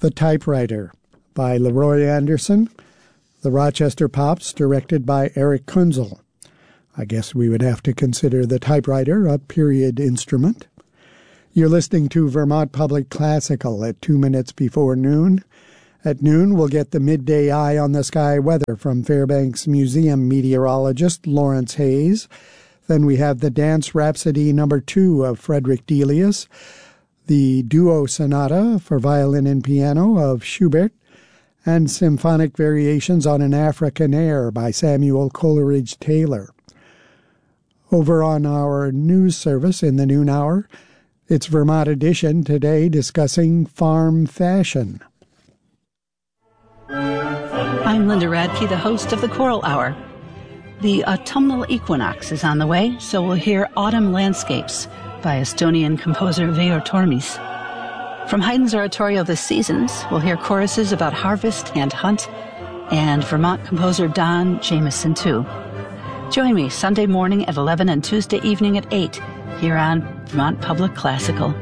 The Typewriter by Leroy Anderson. The Rochester Pops, directed by Eric Kunzel. I guess we would have to consider the typewriter a period instrument. You're listening to Vermont Public Classical at 2 minutes before noon. At noon, we'll get the midday eye on the sky weather from Fairbanks Museum meteorologist Lawrence Hayes. Then we have the Dance Rhapsody No. 2 of Frederick Delius, the Duo Sonata for violin and piano of Schubert, and Symphonic Variations on an African Air by Samuel Coleridge Taylor. Over on our news service in the noon hour, it's Vermont Edition today discussing farm fashion. I'm Linda Radke, the host of the Choral Hour. The autumnal equinox is on the way, so we'll hear Autumn Landscapes by Estonian composer Veyor Tormis. From Haydn's oratorio The Seasons, we'll hear choruses about harvest and hunt, and Vermont composer Don Jamieson, too. Join me Sunday morning at 11 and Tuesday evening at 8 here on Vermont Public Classical.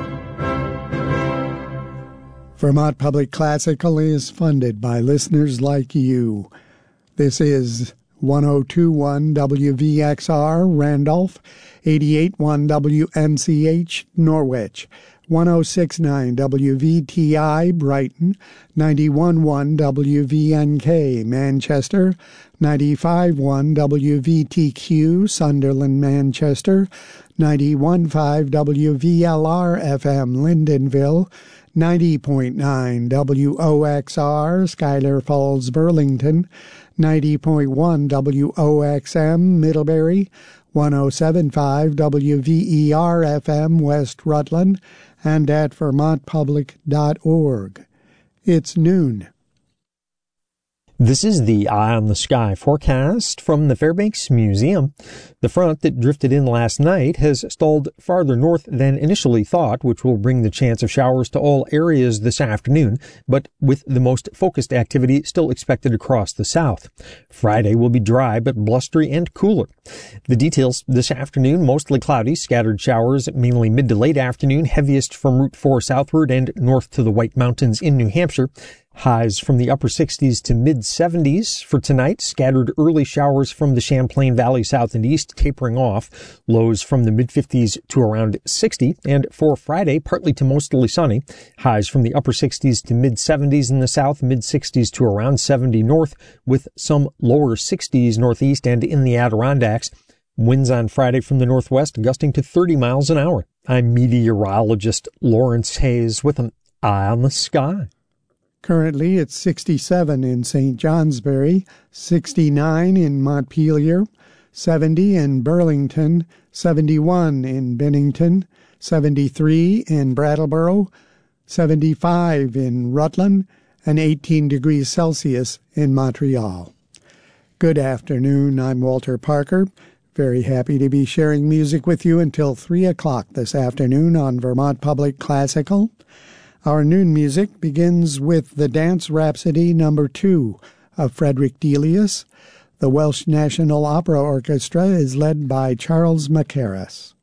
Vermont Public Classical is funded by listeners like you. This is 1021 WVXR Randolph, 881 WNCH Norwich, 1069 WVTI Brighton, 911 WVNK Manchester, 95.1 WVTQ Sunderland Manchester, 91.5 WVLR FM Lyndonville, 90.9 WOXR Schuyler Falls Burlington, 90.1 WOXM Middlebury, 107.5 WVER FM West Rutland, and at vermontpublic.org. It's noon. This is the Eye on the Sky forecast from the Fairbanks Museum. The front that drifted in last night has stalled farther north than initially thought, which will bring the chance of showers to all areas this afternoon, but with the most focused activity still expected across the south. Friday will be dry but blustery and cooler. The details this afternoon: mostly cloudy, scattered showers mainly mid to late afternoon, heaviest from Route 4 southward and north to the White Mountains in New Hampshire. Highs from the upper 60s to mid-70s for tonight. Scattered early showers from the Champlain Valley south and east, tapering off. Lows from the mid-50s to around 60. And for Friday, partly to mostly sunny. Highs from the upper 60s to mid-70s in the south, mid-60s to around 70 north, with some lower 60s northeast and in the Adirondacks. Winds on Friday from the northwest gusting to 30 miles an hour. I'm meteorologist Lawrence Hayes with an Eye on the Sky. Currently, it's 67 in St. Johnsbury, 69 in Montpelier, 70 in Burlington, 71 in Bennington, 73 in Brattleboro, 75 in Rutland, and 18 degrees Celsius in Montreal. Good afternoon, I'm Walter Parker. Very happy to be sharing music with you until 3 o'clock this afternoon on Vermont Public Classical. Our noon music begins with the Dance Rhapsody No. 2 of Frederick Delius. The Welsh National Opera Orchestra is led by Charles Mackerras.